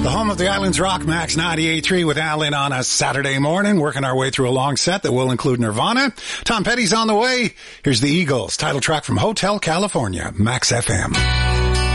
The home of the Islands Rock, Max 98.3 with Alan on a Saturday morning, working our way through a long set that will include Nirvana. Tom Petty's on the way. Here's the Eagles, title track from Hotel California, Max FM.